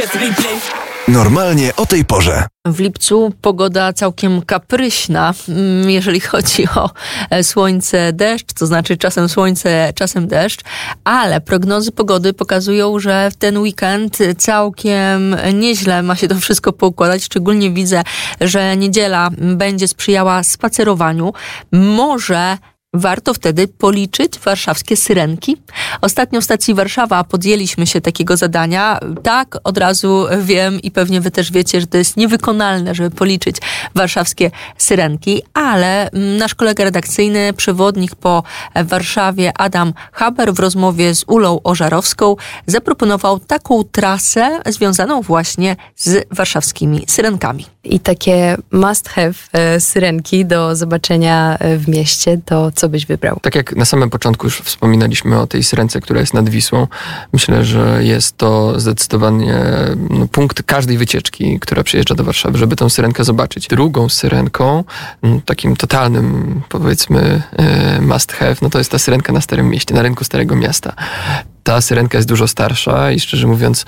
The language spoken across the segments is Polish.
Normalnie o tej porze. W lipcu pogoda całkiem kapryśna, jeżeli chodzi o słońce, deszcz, to znaczy czasem słońce, czasem deszcz, ale prognozy pogody pokazują, że w ten weekend całkiem nieźle ma się to wszystko poukładać. Szczególnie widzę, że niedziela będzie sprzyjała spacerowaniu. Może warto wtedy policzyć warszawskie syrenki. Ostatnio w stacji Warszawa podjęliśmy się takiego zadania. Tak, od razu wiem i pewnie wy też wiecie, że to jest niewykonalne, żeby policzyć warszawskie syrenki, ale nasz kolega redakcyjny, przewodnik po Warszawie Adam Haber w rozmowie z Ulą Ożarowską zaproponował taką trasę związaną właśnie z warszawskimi syrenkami. I takie must have syrenki do zobaczenia w mieście, to co byś wybrał? Tak jak na samym początku już wspominaliśmy o tej syrence, która jest nad Wisłą, myślę, że jest to zdecydowanie punkt każdej wycieczki, która przyjeżdża do Warszawy, żeby tą syrenkę zobaczyć. Drugą syrenką, takim totalnym, powiedzmy, must have, to jest ta syrenka na Starym Mieście, na rynku Starego Miasta. Ta syrenka jest dużo starsza i szczerze mówiąc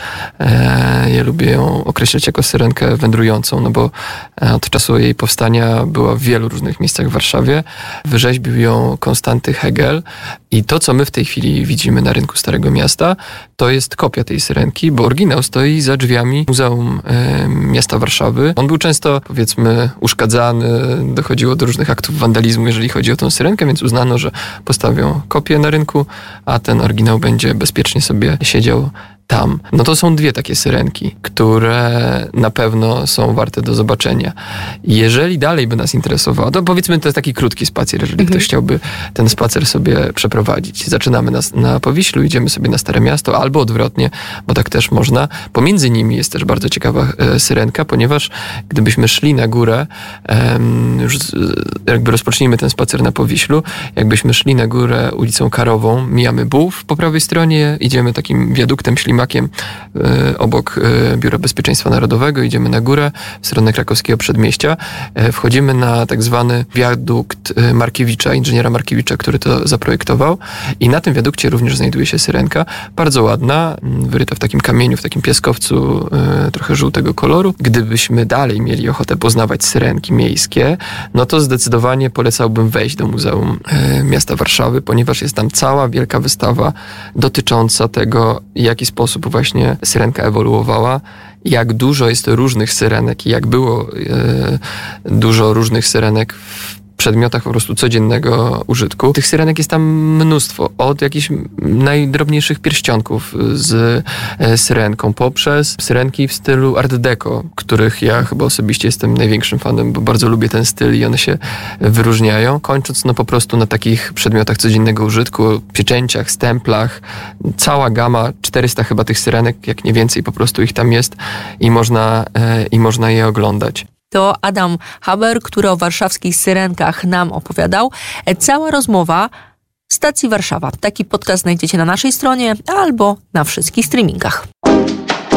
ja lubię ją określać jako syrenkę wędrującą, bo od czasu jej powstania była w wielu różnych miejscach w Warszawie. Wyrzeźbił ją Konstanty Hegel i to, co my w tej chwili widzimy na rynku Starego Miasta, to jest kopia tej syrenki, bo oryginał stoi za drzwiami Muzeum Miasta Warszawy. On był często, powiedzmy, uszkadzany, dochodziło do różnych aktów wandalizmu, jeżeli chodzi o tą syrenkę, więc uznano, że postawią kopię na rynku, a ten oryginał będzie bezpiecznie sobie siedział tam. To są dwie takie syrenki, które na pewno są warte do zobaczenia. Jeżeli dalej by nas interesowało, to powiedzmy, to jest taki krótki spacer, jeżeli ktoś chciałby ten spacer sobie przeprowadzić. Zaczynamy na Powiślu, idziemy sobie na Stare Miasto, albo odwrotnie, bo tak też można. Pomiędzy nimi jest też bardzo ciekawa syrenka, ponieważ gdybyśmy szli na górę, już jakby rozpocznijmy ten spacer na Powiślu, jakbyśmy szli na górę ulicą Karową, mijamy Bułw po prawej stronie, idziemy takim wiaduktem ślimakiem obok Biura Bezpieczeństwa Narodowego, idziemy na górę w stronę krakowskiego przedmieścia, wchodzimy na tak zwany wiadukt Markiewicza, inżyniera Markiewicza, który to zaprojektował i na tym wiadukcie również znajduje się syrenka, bardzo ładna, wyryta w takim kamieniu, w takim piaskowcu trochę żółtego koloru. Gdybyśmy dalej mieli ochotę poznawać syrenki miejskie, to zdecydowanie polecałbym wejść do Muzeum Miasta Warszawy, ponieważ jest tam cała wielka wystawa dotycząca tego, w jaki sposób właśnie syrenka ewoluowała, jak dużo jest różnych syrenek i jak było dużo różnych syrenek w przedmiotach po prostu codziennego użytku. Tych syrenek jest tam mnóstwo. Od jakichś najdrobniejszych pierścionków z syrenką, poprzez syrenki w stylu Art Deco, których ja chyba osobiście jestem największym fanem, bo bardzo lubię ten styl i one się wyróżniają. Kończąc po prostu na takich przedmiotach codziennego użytku, pieczęciach, stemplach. Cała gama, 400 chyba tych syrenek, jak nie więcej, po prostu ich tam jest i można je oglądać. To Adam Haber, który o warszawskich syrenkach nam opowiadał. Cała rozmowa w stacji Warszawa. Taki podcast znajdziecie na naszej stronie albo na wszystkich streamingach.